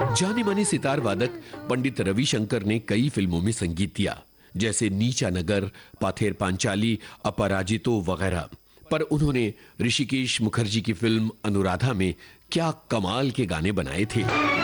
जाने माने सितार वादक पंडित रविशंकर ने कई फिल्मों में संगीत दिया, जैसे नीचा नगर, पाथेर पांचाली, अपराजितो वगैरह। पर उन्होंने ऋषिकेश मुखर्जी की फिल्म अनुराधा में क्या कमाल के गाने बनाए थे।